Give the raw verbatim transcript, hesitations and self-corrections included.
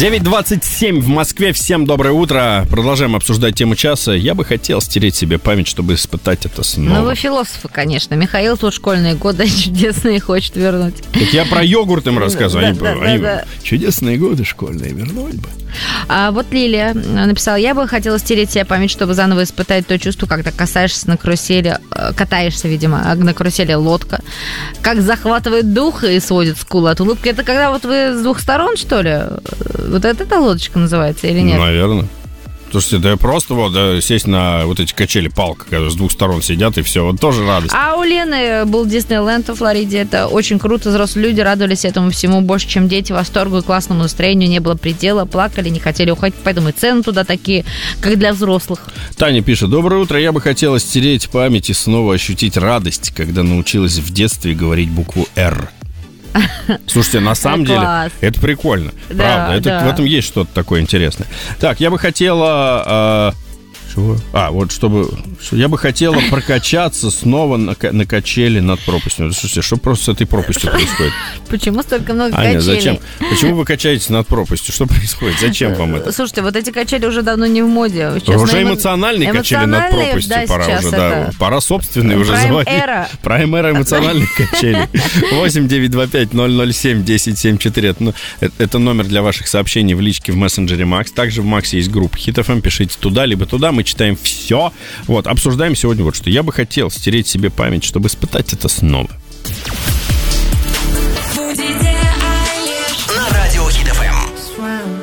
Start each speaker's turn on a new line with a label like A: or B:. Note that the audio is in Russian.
A: девять двадцать семь в Москве. Всем доброе утро. Продолжаем обсуждать тему часа. Я бы хотел стереть себе память, чтобы испытать это снова.
B: Ну, вы философы, конечно. Михаил тут школьные годы чудесные хочет вернуть.
A: Так я про йогурт им рассказываю. Они,
B: да,
A: они,
B: да, да.
A: Чудесные годы школьные вернуть бы.
B: А вот Лилия написала: я бы хотела стереть себе память, чтобы заново испытать то чувство, когда касаешься на карусели, катаешься, видимо, на карусели лодка, как захватывает дух и сводит скулы от улыбки. Это когда вот вы с двух сторон, что ли? Вот это эта лодочка называется или нет?
A: Наверное. Слушайте, да просто вот да, сесть на вот эти качели палка, когда с двух сторон сидят, и все, вот тоже радость.
B: А у Лены был Диснейленд во Флориде. Это очень круто. Взрослые люди радовались этому всему больше, чем дети. Восторгу и классному настроению не было предела. Плакали, не хотели уходить. Поэтому и цены туда такие, как для взрослых.
A: Таня пишет: доброе утро. Я бы хотела стереть память и снова ощутить радость, когда научилась в детстве говорить букву «Р». Слушайте, на самом деле,
B: Класс.
A: это прикольно.
B: Да,
A: правда, это,
B: да.
A: в этом есть что-то такое интересное. Так, я бы хотела... А, чего? А, вот чтобы... Я бы хотела прокачаться снова на, на качели над пропастью. Слушайте, что просто с этой пропастью происходит?
B: Почему столько много
A: Аня,
B: качелей?
A: зачем? Почему вы качаетесь над пропастью? Что происходит? Зачем вам это?
B: Слушайте, вот эти качели уже давно не в моде. Сейчас
A: Уже
B: эмо...
A: эмоциональные качели над
B: эмоциональные,
A: пропастью
B: да,
A: пора уже,
B: это...
A: да. Пора собственные уже
B: Prime
A: заводить.
B: Era.
A: Prime Era эмоциональных качелей. восемь девятьсот двадцать пять ноль ноль семь десять семьдесят четыре. Это, ну, это, это номер для ваших сообщений в личке в мессенджере Макс. Также в Максе есть группа Хит эф эм. Пишите туда, либо туда. Мы читаем все. Вот, обсуждаем сегодня вот что. Я бы хотел стереть себе память, чтобы испытать это снова.